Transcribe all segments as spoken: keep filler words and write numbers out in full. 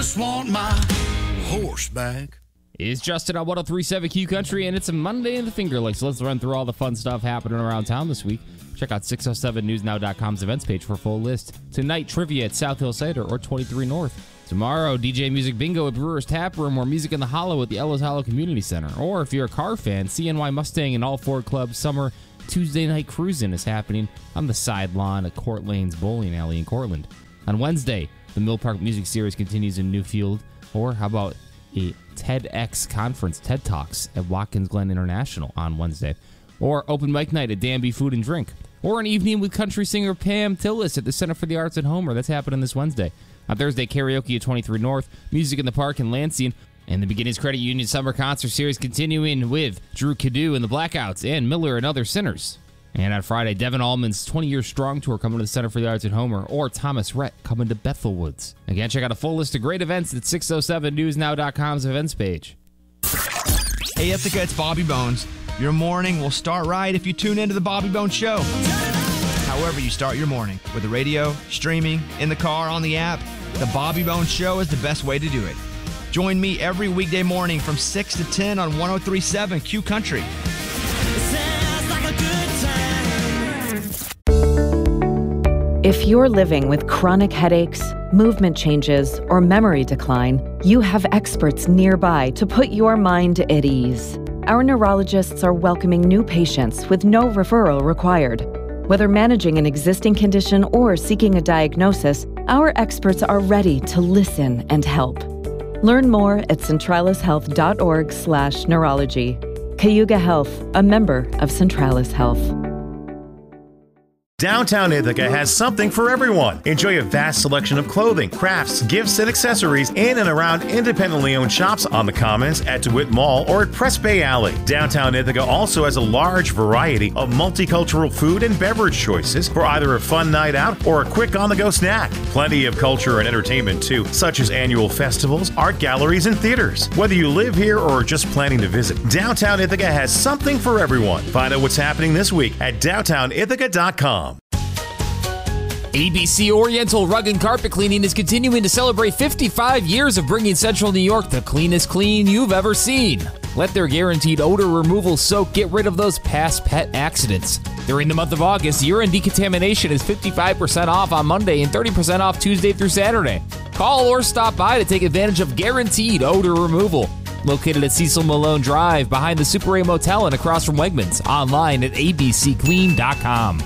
Just want my horse back. It's Justin on one oh three point seven Q Country, and it's a Monday in the Finger Lakes. So let's run through all the fun stuff happening around town this week. Check out six oh seven news now dot com's events page for a full list. Tonight, trivia at South Hill Cider or twenty-three North. Tomorrow, D J Music Bingo at Brewer's Tap Room or Music in the Hollow at the Ellis Hollow Community Center. Or if you're a car fan, C N Y Mustang and all Ford Club Summer Tuesday Night Cruisin' is happening on the side lawn at Court Lane's Bowling Alley in Cortland. On Wednesday, the Mill Park Music Series continues in Newfield. Or how about a TEDx conference, TED Talks at Watkins Glen International on Wednesday. Or open mic night at Danby Food and Drink. Or an evening with country singer Pam Tillis at the Center for the Arts at Homer. That's happening this Wednesday. On Thursday, karaoke at twenty-three North, Music in the Park in Lansing. And the Beginnings Credit Union Summer Concert Series continuing with Drew Cadu and the Blackouts and Miller and Other Sinners. And on Friday, Devin Allman's twenty year Strong Tour coming to the Center for the Arts at Homer, or Thomas Rhett coming to Bethel Woods. Again, check out a full list of great events at six oh seven news now dot com's events page. Hey, Ithaca, it's Bobby Bones. Your morning will start right if you tune into the Bobby Bones Show. However you start your morning, with the radio, streaming, in the car, on the app, the Bobby Bones Show is the best way to do it. Join me every weekday morning from six to ten on one oh three point seven Q Country. If you're living with chronic headaches, movement changes, or memory decline, you have experts nearby to put your mind at ease. Our neurologists are welcoming new patients with no referral required. Whether managing an existing condition or seeking a diagnosis, our experts are ready to listen and help. Learn more at centralishealth.org slash neurology. Cayuga Health, a member of Centralis Health. Downtown Ithaca has something for everyone. Enjoy a vast selection of clothing, crafts, gifts, and accessories in and around independently owned shops on the Commons, at DeWitt Mall, or at Press Bay Alley. Downtown Ithaca also has a large variety of multicultural food and beverage choices for either a fun night out or a quick on-the-go snack. Plenty of culture and entertainment, too, such as annual festivals, art galleries, and theaters. Whether you live here or are just planning to visit, Downtown Ithaca has something for everyone. Find out what's happening this week at downtown ithaca dot com. A B C Oriental Rug and Carpet Cleaning is continuing to celebrate fifty-five years of bringing Central New York the cleanest clean you've ever seen. Let their guaranteed odor removal soak get rid of those past pet accidents. During the month of August, urine decontamination is fifty-five percent off on Monday and thirty percent off Tuesday through Saturday. Call or stop by to take advantage of guaranteed odor removal. Located at Cecil Malone Drive behind the Super A Motel and across from Wegmans. Online at a b c clean dot com.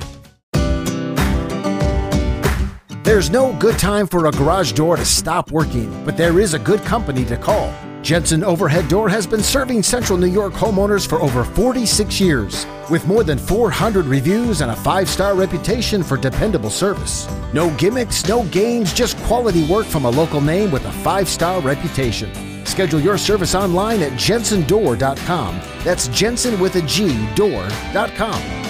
There's no good time for a garage door to stop working, but there is a good company to call. Jensen Overhead Door has been serving Central New York homeowners for over forty-six years, with more than four hundred reviews and a five-star reputation for dependable service. No gimmicks, no games, just quality work from a local name with a five-star reputation. Schedule your service online at jensen door dot com. That's Jensen with a G, door dot com.